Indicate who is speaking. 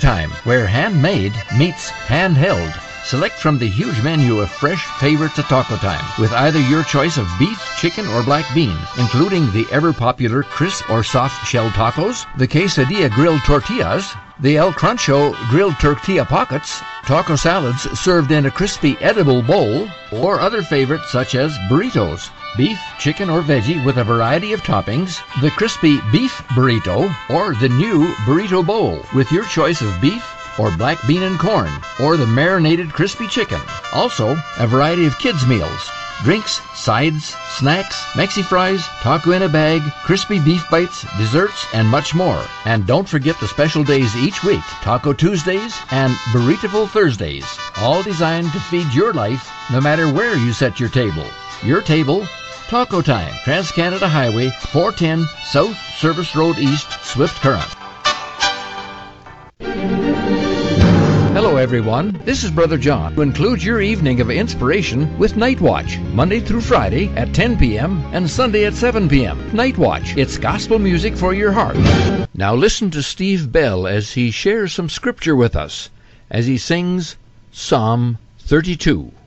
Speaker 1: Time, where handmade meets handheld. Select from the huge menu of fresh favorites at Taco Time, with either your choice of beef, chicken, or black bean, including the ever-popular crisp or soft shell tacos, the quesadilla grilled tortillas, the El Cruncho grilled tortilla pockets, taco salads served in a crispy edible bowl, or other favorites such as burritos, beef, chicken, or veggie with a variety of toppings, the crispy beef burrito, or the new burrito bowl, with your choice of beef, or black bean and corn, or the marinated crispy chicken. Also, a variety of kids' meals, drinks, sides, snacks, Mexi fries, taco in a bag, crispy beef bites, desserts, and much more. And don't forget the special days each week, Taco Tuesdays and Burritaful Thursdays, all designed to feed your life no matter where you set your table. Your table, Taco Time, Trans-Canada Highway, 410 South Service Road East, Swift Current. Hello everyone, this is Brother John, who includes your evening of inspiration with Night Watch, Monday through Friday at 10 p.m. and Sunday at 7 p.m. Night Watch, it's gospel music for your heart. Now listen to Steve Bell as he shares some scripture with us, as he sings Psalm 32.